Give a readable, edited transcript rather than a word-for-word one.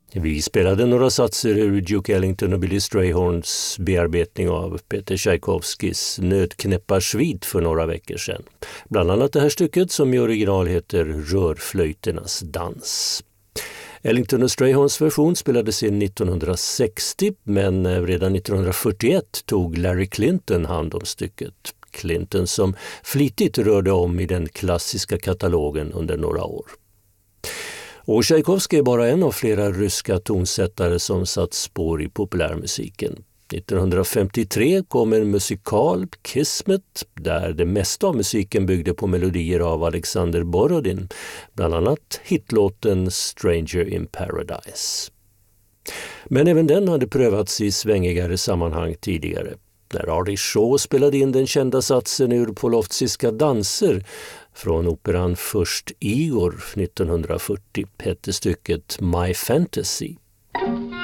Vi spelade några satser ur Duke Ellington och Billy Strayhorns bearbetning av Peter Tchaikovskys Nötknäpparsvit för några veckor sedan. Bland annat det här stycket som i original heter Rörflöjternas dans. Ellington och Strayhorns version spelades in 1960, men redan 1941 tog Larry Clinton hand om stycket. Clinton som flitigt rörde om i den klassiska katalogen under några år. Och Tchaikovsky är bara en av flera ryska tonsättare som satt spår i populärmusiken. 1953 kom en musikal, Kismet, där det mesta av musiken byggde på melodier av Alexander Borodin, bland annat hitlåten Stranger in Paradise. Men även den hade prövats i svängigare sammanhang tidigare. När Artie Shaw spelade in den kända satsen ur Polovtsiska danser från operan Först Igor 1940 hette stycket My Fantasy.